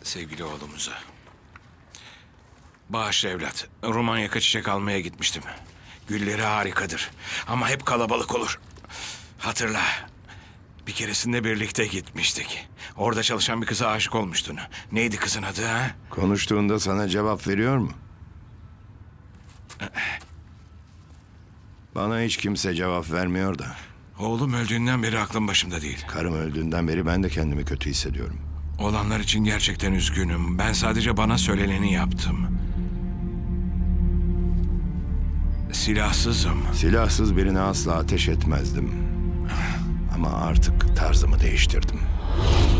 Sevgili oğlumuza. Bağışla evlat. Romanya'ya çiçek almaya gitmiştim. Gülleri harikadır. Ama hep kalabalık olur. Hatırla. Bir keresinde birlikte gitmiştik. Orada çalışan bir kıza aşık olmuştun. Neydi kızın adı ha? Konuştuğunda sana cevap veriyor mu? Bana hiç kimse cevap vermiyor da. Oğlum öldüğünden beri aklım başımda değil. Karım öldüğünden beri ben de kendimi kötü hissediyorum. Olanlar için gerçekten üzgünüm. Ben sadece bana söyleneni yaptım. Silahsızım. Silahsız birine asla ateş etmezdim. Ama artık tarzımı değiştirdim.